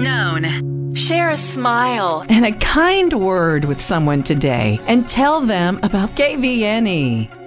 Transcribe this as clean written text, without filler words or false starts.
known. Share a smile and a kind word with someone today and tell them about KVNE.